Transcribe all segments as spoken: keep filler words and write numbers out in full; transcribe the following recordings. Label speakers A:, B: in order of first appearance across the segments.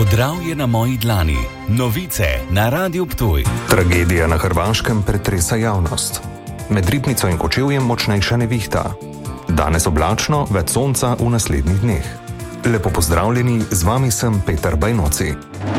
A: Zdravje na moji dlani. Novice na Radiu Ptuj.
B: Tragedija na Hrvaškem pretresa javnost. Med Ribnico in Kočevjem močnejša nevihta. Danes oblačno, več sonca v naslednjih dneh. Lepo pozdravljeni, z vami sem Peter Bajnoci.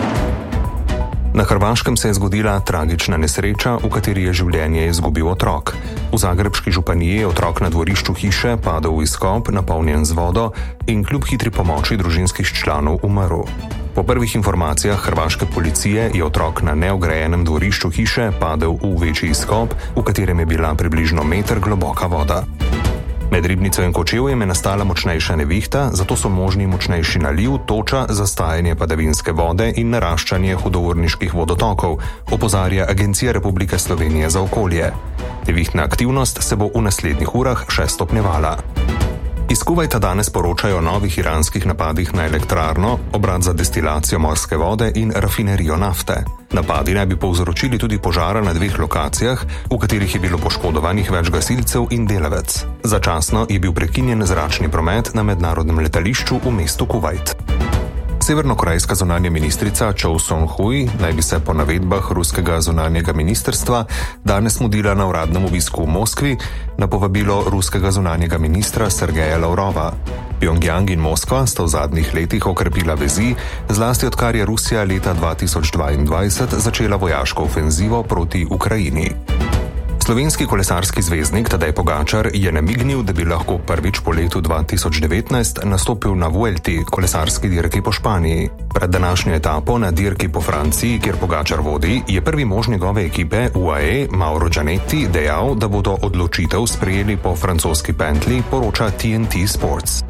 B: Na Hrvaškem se je zgodila tragična nesreča, v kateri je življenje izgubil otrok. V zagrebški županiji je otrok na dvorišču hiše padel v izkop, napolnjen z vodo, in kljub hitri pomoči družinskih članov umrl. Po prvih informacijah hrvaške policije je otrok na neograjenem dvorišču hiše padel v večji izkop, v katerem je bila približno meter globoka voda. Med Ribnico in Kočevjem je nastala močnejša nevihta, zato so možni močnejši naliv, toča, zastajanje padavinske vode in naraščanje hudourniških vodotokov, opozarja Agencija Republike Slovenije za okolje. Nevihtna aktivnost se bo v naslednjih urah še stopnjevala. Iz Kuvajta danes poročajo o novih iranskih napadih na elektrarno, obrat za destilacijo morske vode in rafinerijo nafte. Napadi naj bi povzročili tudi požara na dveh lokacijah, v katerih je bilo poškodovanih več gasilcev in delavec. Začasno je bil prekinjen zračni promet na mednarodnem letališču v mestu Kuvajt. Severnokorejska zunanja ministrica Cho Song-hui naj bi se po navedbah ruskega zunanjega ministrstva danes mudila na uradnem obisku v Moskvi na povabilo ruskega zunanjega ministra Sergeja Lavrova. Pjongjang in Moskva sta v zadnjih letih okrepila vezi, zlasti odkar je Rusija leta dva tisoč dvaindvajset začela vojaško ofenzivo proti Ukrajini. Slovenski kolesarski zvezdnik Tadej Pogačar je namignil, da bi lahko prvič po letu dva tisoč devetnajst nastopil na Vuelti, kolesarski dirki po Španiji. Pred današnjo etapo na dirki po Franciji, kjer Pogačar vodi, je prvi mož njegove ekipe U A E, Mauro Gianetti, dejal, da bodo odločitev sprejeli po francoski pentli, poroča T N T Sports.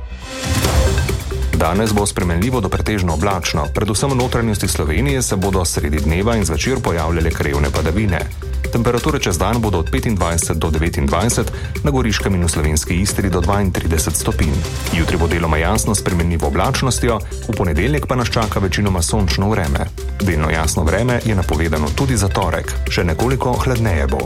B: Danes bo spremenljivo do pretežno oblačno, predvsem v notranjosti Slovenije se bodo sredi dneva in zvečer pojavljale krajevne padavine. Temperature čez dan bodo od petindvajset do devetindvajset, na Goriškem in v slovenski Istri do dvaintrideset stopinj. Jutri bo deloma jasno s spremenljivo oblačnostjo, v ponedeljek pa nas čaka večinoma sončno vreme. Delno jasno vreme je napovedano tudi za torek, še nekoliko hladneje bo.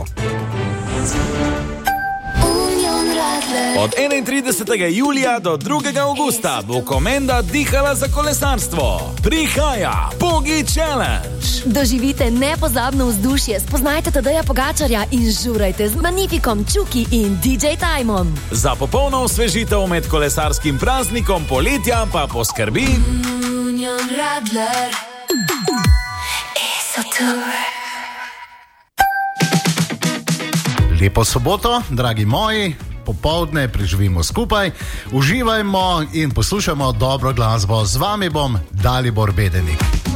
A: Od enaintridesetega julija do drugega avgusta bo Komenda dihala za kolesarstvo. Prihaja Pogi Challenge.
C: Doživite nepozabno vzdušje, spoznajte Tadeja Pogačarja in žurajte z Magnifikom, Čuki in D J Timom.
A: Za popolno osvežitev med kolesarskim praznikom poletja pa poskrbi Union Radler.
D: Lepo soboto, dragi moji. Popoldne preživimo skupaj, uživajmo in poslušamo dobro glasbo. Z vami bom Dalibor Bedenik.